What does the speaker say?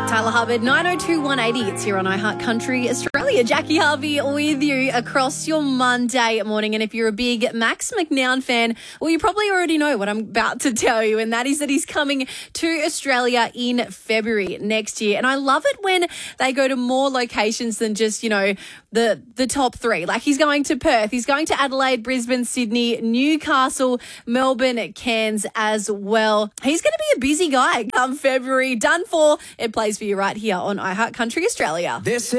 Tyler Hubbard, 902-180. It's here on iHeart Country Australia. Jackie Harvey with you across your Monday morning. And if you're a big Max McNown fan, well, you probably already know what I'm about to tell you, and that is that he's coming to Australia in February next year. And I love it when they go to more locations than just, the top three. Like, he's going to Perth, he's going to Adelaide, Brisbane, Sydney, Newcastle, Melbourne, Cairns as well. He's going to be a busy guy come February. Done for. It plays for you right here on iHeart Country Australia.